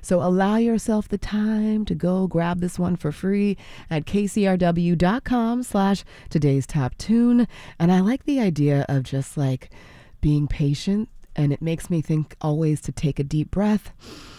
So allow yourself the time to go grab this one for free at kcrw.com/today's top tune. And I like the idea of just like being patient, and it makes me think always to take a deep breath